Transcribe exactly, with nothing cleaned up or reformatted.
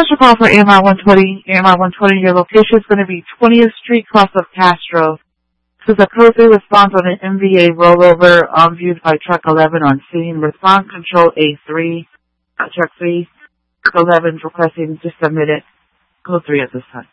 Special call for A M R one twenty. A M R one twenty, your location is going to be twentieth Street, cross of Castro. This is a code three response on an M V A rollover um, viewed by truck eleven on scene. Response control A three. Uh, truck three. eleven requesting just a minute. Code three at this time.